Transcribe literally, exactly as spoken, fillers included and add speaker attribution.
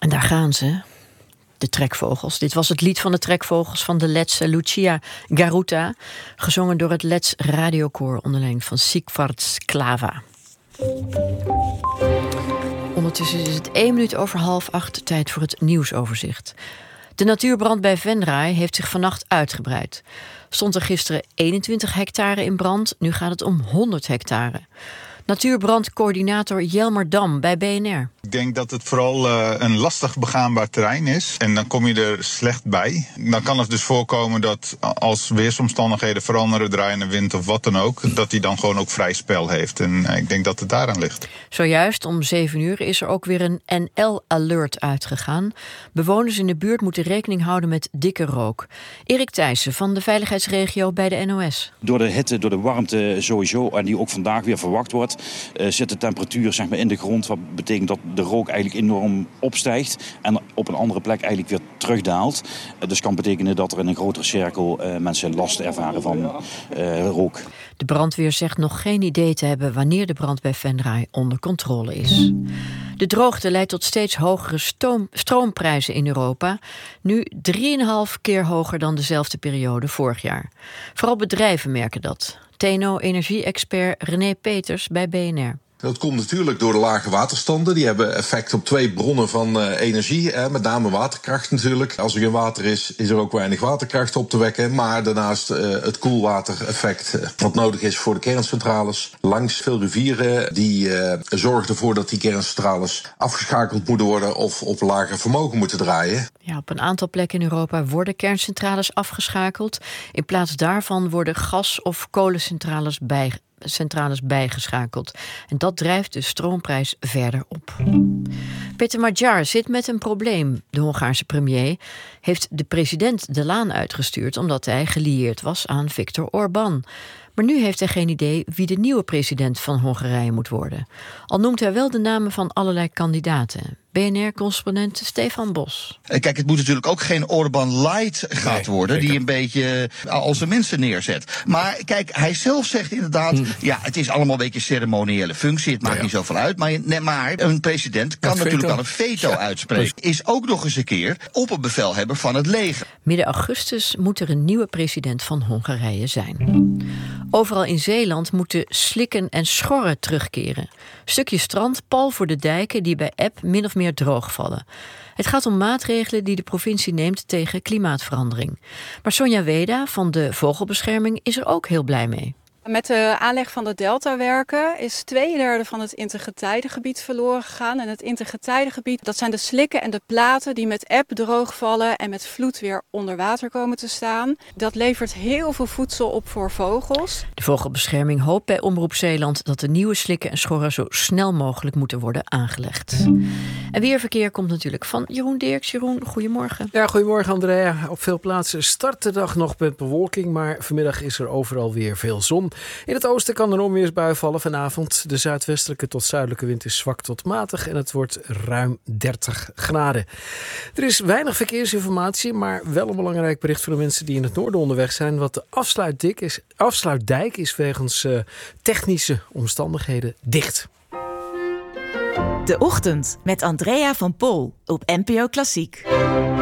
Speaker 1: En daar gaan ze, de trekvogels. Dit was het lied van de trekvogels van de Letse Lucia Garuta, gezongen door het Lets radiokoor onder leiding van Sigvard Sklava. Ondertussen is het één minuut over half acht, tijd voor het nieuwsoverzicht. De natuurbrand bij Venray heeft zich vannacht uitgebreid. Stond er gisteren eenentwintig hectare in brand, nu gaat het om honderd hectare. Natuurbrandcoördinator Jelmer Dam bij B N R.
Speaker 2: Ik denk dat het vooral uh, een lastig begaanbaar terrein is. En dan kom je er slecht bij. Dan kan het dus voorkomen dat als weersomstandigheden veranderen, draaiende wind of wat dan ook, dat hij dan gewoon ook vrij spel heeft. En uh, ik denk dat het daaraan ligt.
Speaker 1: Zojuist om zeven uur is er ook weer een N L-alert uitgegaan. Bewoners in de buurt moeten rekening houden met dikke rook. Erik Thijssen van de veiligheidsregio bij de N O S.
Speaker 3: Door de hitte, door de warmte sowieso, en die ook vandaag weer verwacht wordt, uh, zit de temperatuur zeg maar, in de grond. Wat betekent dat de rook eigenlijk enorm opstijgt en op een andere plek eigenlijk weer terugdaalt. Uh, dus kan betekenen dat er in een grotere cirkel uh, mensen last ervaren van uh, rook.
Speaker 1: De brandweer zegt nog geen idee te hebben wanneer de brand bij Venray onder controle is. De droogte leidt tot steeds hogere stoom, stroomprijzen in Europa. Nu drieënhalf keer hoger dan dezelfde periode vorig jaar. Vooral bedrijven merken dat. T N O-energie-expert René Peters bij B N R.
Speaker 4: Dat komt natuurlijk door de lage waterstanden. Die hebben effect op twee bronnen van uh, energie. Hè, met name waterkracht natuurlijk. Als er geen water is, is er ook weinig waterkracht op te wekken. Maar daarnaast uh, het koelwatereffect uh, wat nodig is voor de kerncentrales. Langs veel rivieren die uh, zorgen ervoor dat die kerncentrales afgeschakeld moeten worden of op lager vermogen moeten draaien.
Speaker 1: Ja, op een aantal plekken in Europa worden kerncentrales afgeschakeld. In plaats daarvan worden gas- of kolencentrales bij centrales bijgeschakeld. En dat drijft de stroomprijs verder op. Peter Magyar zit met een probleem. De Hongaarse premier heeft de president de laan uitgestuurd omdat hij gelieerd was aan Viktor Orbán. Maar nu heeft hij geen idee wie de nieuwe president van Hongarije moet worden. Al noemt hij wel de namen van allerlei kandidaten. B N R-correspondent Stefan Bos.
Speaker 5: Kijk, het moet natuurlijk ook geen Orbán light gaat nee, worden, die een beetje al zijn mensen neerzet. Maar kijk, hij zelf zegt inderdaad, hm. ja, het is allemaal een beetje ceremoniële functie, het maakt ja. niet zoveel uit. Maar, nee, maar een president kan dat natuurlijk veto. wel een veto ja. uitspreken. Is ook nog eens een keer opperbevelhebber van het leger.
Speaker 1: Midden augustus moet er een nieuwe president van Hongarije zijn. Overal in Zeeland moeten slikken en schorren terugkeren. Stukje strand, pal voor de dijken die bij eb min of meer droog vallen. Het gaat om maatregelen die de provincie neemt tegen klimaatverandering. Maar Sonja Weda van de Vogelbescherming is er ook heel blij mee.
Speaker 6: Met de aanleg van de deltawerken is twee derde van het intergetijdengebied verloren gegaan. En het intergetijdengebied, dat zijn de slikken en de platen die met eb droogvallen en met vloed weer onder water komen te staan. Dat levert heel veel voedsel op voor vogels.
Speaker 1: De Vogelbescherming hoopt bij Omroep Zeeland dat de nieuwe slikken en schorren zo snel mogelijk moeten worden aangelegd. En weerverkeer komt natuurlijk van Jeroen Dirks. Jeroen, goedemorgen.
Speaker 7: Ja, goedemorgen Andrea. Op veel plaatsen start de dag nog met bewolking, maar vanmiddag is er overal weer veel zon. In het oosten kan er een onweersbui vallen vanavond. De zuidwestelijke tot zuidelijke wind is zwak tot matig en het wordt ruim dertig graden. Er is weinig verkeersinformatie, maar wel een belangrijk bericht voor de mensen die in het noorden onderweg zijn. Want de afsluitdijk is, afsluitdijk is wegens uh, technische omstandigheden dicht.
Speaker 8: De Ochtend met Andrea van Pol op N P O Klassiek.